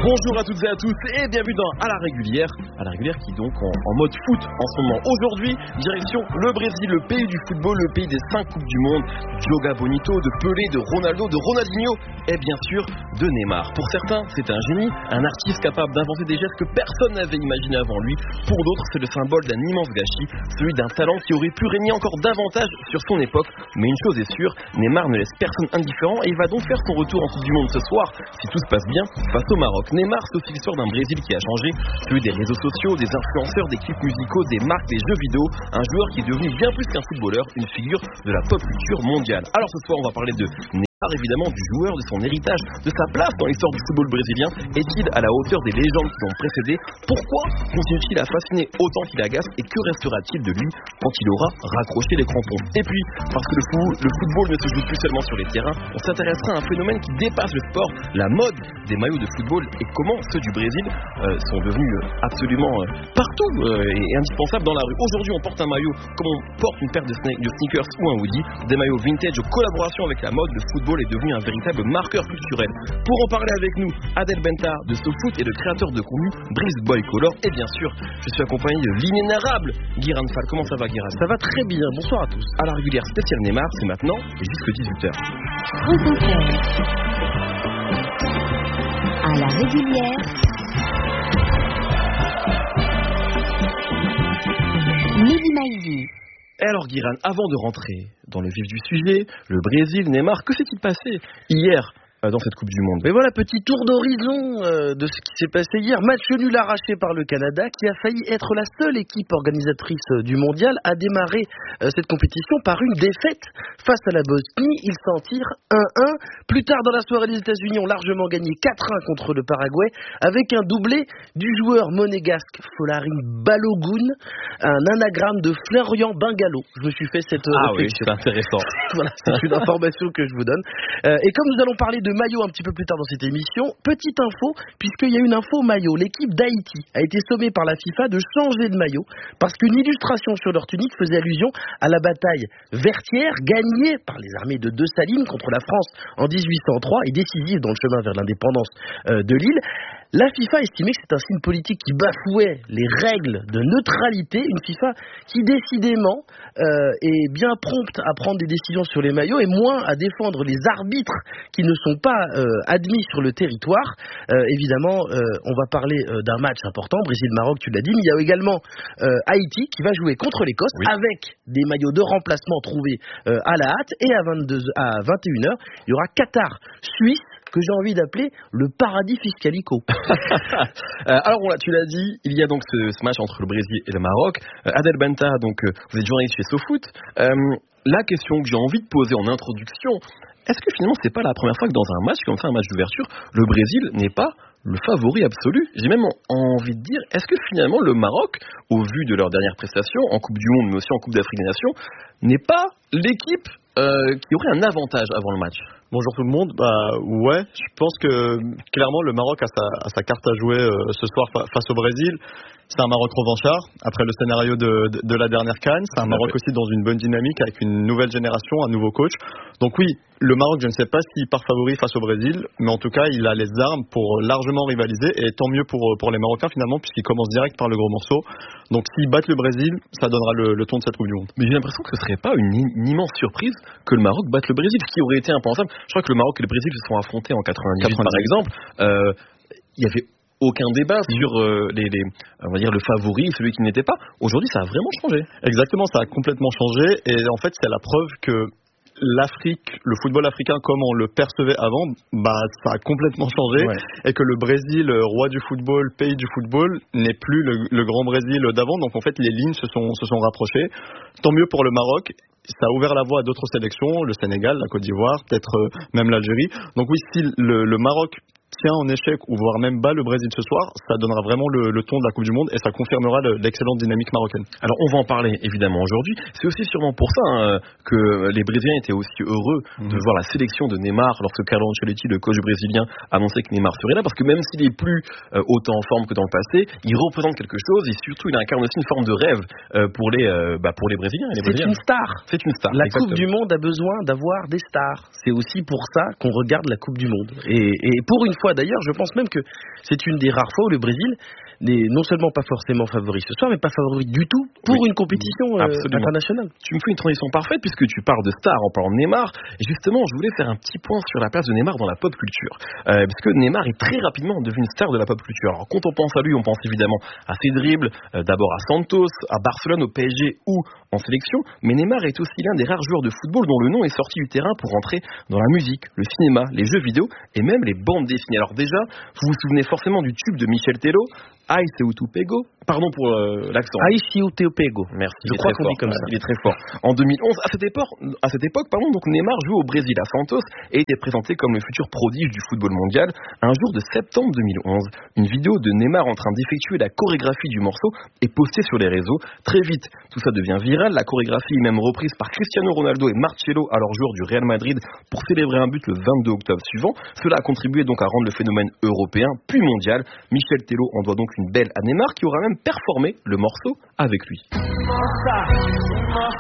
Bonjour à toutes et à tous et bienvenue dans À la régulière qui est donc en mode foot en ce moment. Aujourd'hui, direction le Brésil, le pays du football, le pays des 5 coupes du monde, Diogo Bonito, de Pelé, de Ronaldo, de Ronaldinho et bien sûr de Neymar. Pour certains, c'est un génie, un artiste capable d'inventer des gestes que personne n'avait imaginé avant lui. Pour d'autres, c'est le symbole d'un immense gâchis, celui d'un talent qui aurait pu régner encore davantage sur son époque. Mais une chose est sûre, Neymar ne laisse personne indifférent et il va donc faire son retour en Coupe du Monde ce soir, si tout se passe bien, face au Maroc. Neymar, c'est aussi l'histoire d'un Brésil qui a changé, celui des réseaux sociaux, des influenceurs, des clips musicaux, des marques, des jeux vidéo, un joueur qui est devenu bien plus qu'un footballeur, une figure de la pop culture mondiale. Alors ce soir, on va parler de Neymar, évidemment, du joueur, de son héritage, de sa place dans l'histoire du football brésilien. Est-il à la hauteur des légendes qui l'ont précédé? Pourquoi continue-t-il à fasciner autant qu'il agace? Et que restera-t-il de lui quand il aura raccroché les crampons? Et puis, parce que le football ne se joue plus seulement sur les terrains, on s'intéressera à un phénomène qui dépasse le sport, la mode des maillots de football et comment ceux du Brésil sont devenus absolument partout et indispensables dans la rue. Aujourd'hui, on porte un maillot comme on porte une paire de sneakers ou un hoodie, des maillots vintage en collaboration avec la mode. Le football est devenu un véritable marqueur culturel. Pour en parler avec nous, Adel Benta de SoFoot et le créateur de contenu Brice Boy Color. Et bien sûr, je suis accompagné de l'inénarrable Guiran Fall. Comment ça va, Guiran? Ça va très bien, bonsoir à tous. À la régulière spéciale Neymar, c'est maintenant et jusque 18h. À la régulière, Mehdi Maizi. Et alors Guiran, avant de rentrer dans le vif du sujet, le Brésil, Neymar, que s'est-il passé hier dans cette Coupe du Monde? Mais voilà, petit tour d'horizon de ce qui s'est passé hier. Match nul arraché par le Canada, qui a failli être la seule équipe organisatrice du mondial à démarrer cette compétition par une défaite face à la Bosnie. Ils s'en tirent 1-1. Plus tard dans la soirée, les États-Unis ont largement gagné 4-1 contre le Paraguay, avec un doublé du joueur monégasque Folarin Balogun, un anagramme de Florian Bangalo. Je me suis fait cette réflexion. Oui, c'est intéressant. Voilà, c'est une information que je vous donne. Et comme nous allons parler de maillot un petit peu plus tard dans cette émission, petite info, puisqu'il y a une info maillot. L'équipe d'Haïti a été sommée par la FIFA de changer de maillot parce qu'une illustration sur leur tunique faisait allusion à la bataille vertière gagnée par les armées de Dessalines contre la France en 1803 et décisive dans le chemin vers l'indépendance de l'île. La FIFA estimait que c'est un signe politique qui bafouait les règles de neutralité, une FIFA qui décidément est bien prompte à prendre des décisions sur les maillots et moins à défendre les arbitres qui ne sont pas admis sur le territoire. Évidemment, on va parler d'un match important, Brésil-Maroc, tu l'as dit, mais il y a également Haïti qui va jouer contre l'Écosse, oui, avec des maillots de remplacement trouvés à la hâte, et à 21h, il y aura Qatar-Suisse, que j'ai envie d'appeler le paradis fiscalico. Alors voilà, tu l'as dit, il y a donc ce match entre le Brésil et le Maroc. Adel Benta, donc vous êtes journaliste chez SoFoot. La question que j'ai envie de poser en introduction, est-ce que finalement c'est pas la première fois que dans un match comme ça, un match d'ouverture, le Brésil n'est pas le favori absolu? J'ai même envie de dire, est-ce que finalement le Maroc, au vu de leurs dernières prestations en Coupe du Monde mais aussi en Coupe d'Afrique des Nations, n'est pas l'équipe qui aurait un avantage avant le match? Bonjour tout le monde. Ouais, je pense que clairement le Maroc a sa carte à jouer ce soir face au Brésil. C'est un Maroc revanchard après le scénario de la dernière CAN. C'est un Maroc aussi dans une bonne dynamique avec une nouvelle génération, un nouveau coach. Donc oui, le Maroc, je ne sais pas s'il part favori face au Brésil, mais en tout cas, il a les armes pour largement rivaliser et tant mieux pour les Marocains finalement puisqu'ils commencent direct par le gros morceau. Donc s'ils battent le Brésil, ça donnera le ton de cette Coupe du Monde. Mais j'ai l'impression que ce serait pas une immense surprise que le Maroc batte le Brésil, ce qui aurait été impensable. Je crois que le Maroc et le Brésil se sont affrontés en 98 par exemple. Il y avait aucun débat sur on va dire le favori, celui qui n'était pas. Aujourd'hui, ça a vraiment changé. Exactement, ça a complètement changé et en fait, c'est la preuve que l'Afrique, le football africain comme on le percevait avant, ça a complètement changé, ouais. Et que le Brésil, roi du football, pays du football, n'est plus le grand Brésil d'avant. Donc en fait, les lignes se sont rapprochées. Tant mieux pour le Maroc. Ça a ouvert la voie à d'autres sélections, le Sénégal, la Côte d'Ivoire, peut-être même l'Algérie. Donc oui, si le Maroc tient en échec ou voire même bat le Brésil ce soir, ça donnera vraiment le ton de la Coupe du Monde et ça confirmera l'excellente dynamique marocaine. Alors on va en parler évidemment aujourd'hui. C'est aussi sûrement pour ça que les Brésiliens étaient aussi heureux de voir la sélection de Neymar lorsque Carlo Ancelotti, le coach brésilien, annonçait que Neymar serait là, parce que même s'il est plus autant en forme que dans le passé, il représente quelque chose et surtout il incarne aussi une forme de rêve pour les Brésiliens. Et les C'est une star. C'est une star. La exactement. Coupe du Monde a besoin d'avoir des stars. C'est aussi pour ça qu'on regarde la Coupe du Monde. Et pour une fois d'ailleurs, je pense même que c'est une des rares fois où le Brésil n'est non seulement pas forcément favori ce soir, mais pas favori du tout pour une compétition internationale. Tu me fais une transition parfaite puisque tu parles de star en parlant de Neymar. Et justement, je voulais faire un petit point sur la place de Neymar dans la pop culture. Parce que Neymar est très rapidement devenu une star de la pop culture. Alors quand on pense à lui, on pense évidemment à ses dribbles, d'abord à Santos, à Barcelone, au PSG ou en sélection. Mais Neymar est aussi l'un des rares joueurs de football dont le nom est sorti du terrain pour rentrer dans la musique, le cinéma, les jeux vidéo et même les bandes dessinées. Alors déjà, vous vous souvenez forcément du tube de Michel Tello, Ai seu tu pego. Pardon pour l'accent. Ai seu tu pego. Merci. Je crois qu'on dit comme ça. Il est très fort. En 2011, à cette époque, donc Neymar jouait au Brésil à Santos et était présenté comme le futur prodige du football mondial. Un jour de septembre 2011, une vidéo de Neymar en train d'effectuer la chorégraphie du morceau est postée sur les réseaux. Très vite, tout ça devient viral. La chorégraphie est même reprise par Cristiano Ronaldo et Marcelo, alors joueurs du Real Madrid, pour célébrer un but le 22 octobre suivant. Cela a contribué donc à rendre le phénomène européen puis mondial. Michel Tello en doit donc une belle à Neymar qui aura même performé le morceau avec lui.